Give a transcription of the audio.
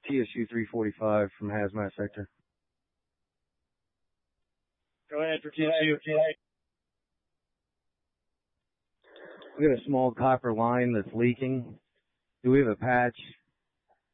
TSU 345 from Hazmat Sector. Go ahead for TSU. We got a small copper line that's leaking. Do we have a patch